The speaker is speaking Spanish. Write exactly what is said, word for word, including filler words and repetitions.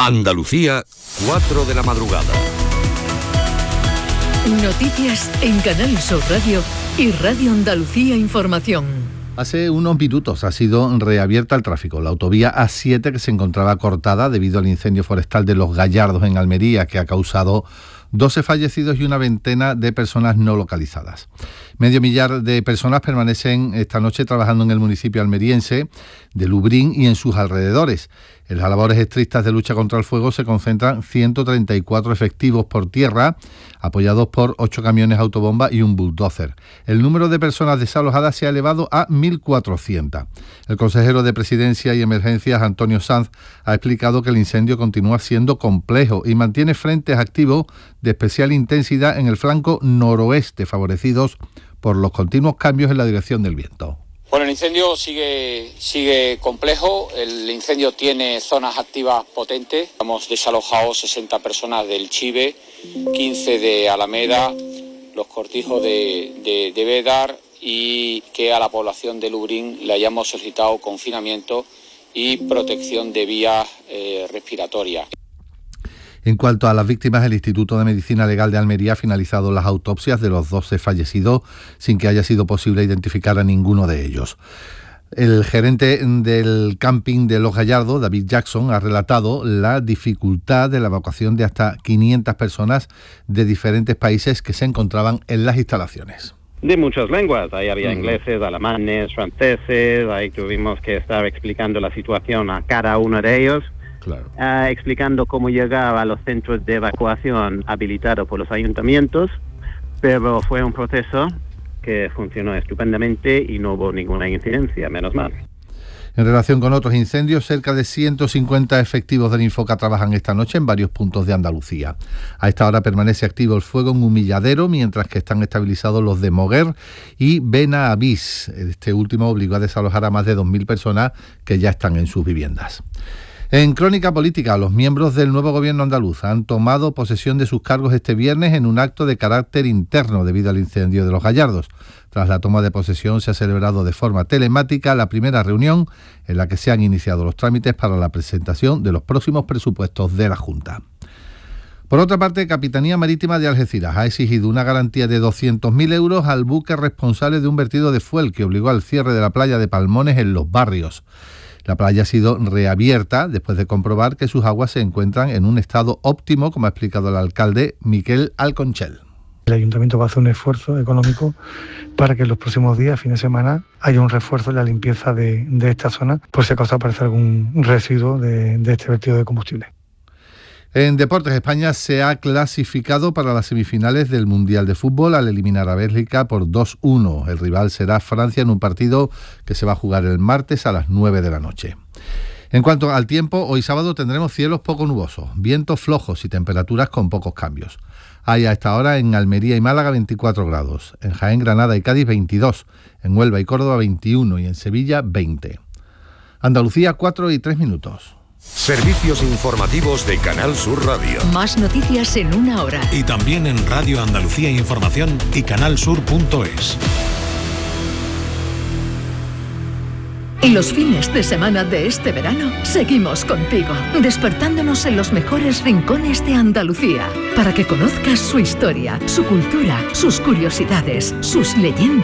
Andalucía, cuatro de la madrugada. Noticias en Canal Sur Radio y Radio Andalucía Información. Hace unos minutos ha sido reabierta el tráfico. La autovía A siete, que se encontraba cortada debido al incendio forestal de Los Gallardos en Almería, que ha causado doce fallecidos y una veintena de personas no localizadas. Medio millar de personas permanecen esta noche trabajando en el municipio almeriense de Lubrín y en sus alrededores. En las labores estrictas de lucha contra el fuego se concentran ciento treinta y cuatro efectivos por tierra, apoyados por ocho camiones autobomba y un bulldozer. El número de personas desalojadas se ha elevado a mil cuatrocientas. El consejero de Presidencia y Emergencias, Antonio Sanz, ha explicado que el incendio continúa siendo complejo y mantiene frentes activos de especial intensidad en el flanco noroeste, favorecidos por los continuos cambios en la dirección del viento. Bueno, el incendio sigue, sigue complejo, el incendio tiene zonas activas potentes. Hemos desalojado sesenta personas del Chive, quince de Alameda, los cortijos de, de, de Bédar, y que a la población de Lubrín le hayamos solicitado confinamiento y protección de vías eh, respiratorias. En cuanto a las víctimas, el Instituto de Medicina Legal de Almería ha finalizado las autopsias de los doce fallecidos sin que haya sido posible identificar a ninguno de ellos. El gerente del camping de Los Gallardos, David Jackson, ha relatado la dificultad de la evacuación de hasta quinientas personas de diferentes países que se encontraban en las instalaciones. De muchas lenguas, ahí había ingleses, alemanes, franceses, ahí tuvimos que estar explicando la situación a cada uno de ellos. Claro. Uh, explicando cómo llegaba a los centros de evacuación habilitados por los ayuntamientos, pero fue un proceso que funcionó estupendamente y no hubo ninguna incidencia, menos mal. En relación con otros incendios, cerca de ciento cincuenta efectivos del Infoca trabajan esta noche en varios puntos de Andalucía. A esta hora permanece activo el fuego en Humilladero, mientras que están estabilizados los de Moguer y Benavís. Este último obligó a desalojar a más de dos mil personas que ya están en sus viviendas. En crónica política, los miembros del nuevo gobierno andaluz han tomado posesión de sus cargos este viernes en un acto de carácter interno debido al incendio de Los Gallardos. Tras la toma de posesión se ha celebrado de forma telemática la primera reunión en la que se han iniciado los trámites para la presentación de los próximos presupuestos de la Junta. Por otra parte, Capitanía Marítima de Algeciras ha exigido una garantía de doscientos mil euros al buque responsable de un vertido de fuel que obligó al cierre de la playa de Palmones en Los Barrios. La playa ha sido reabierta después de comprobar que sus aguas se encuentran en un estado óptimo, como ha explicado el alcalde Miquel Alconchel. El ayuntamiento va a hacer un esfuerzo económico para que en los próximos días, fin de semana, haya un refuerzo en la limpieza de, de esta zona, por si acaso aparece algún residuo de, de este vertido de combustible. En deportes, España se ha clasificado para las semifinales del Mundial de Fútbol al eliminar a Bélgica por dos uno. El rival será Francia en un partido que se va a jugar el martes a las nueve de la noche. En cuanto al tiempo, hoy sábado tendremos cielos poco nubosos, vientos flojos y temperaturas con pocos cambios. Hay a esta hora en Almería y Málaga veinticuatro grados, en Jaén, Granada y Cádiz veintidós, en Huelva y Córdoba veintiuno y en Sevilla veinte. Andalucía, cuatro y tres minutos. Servicios informativos de Canal Sur Radio. Más noticias en una hora. Y también en Radio Andalucía Información y canalsur punto es. Y los fines de semana de este verano seguimos contigo, despertándonos en los mejores rincones de Andalucía, para que conozcas su historia, su cultura, sus curiosidades, sus leyendas.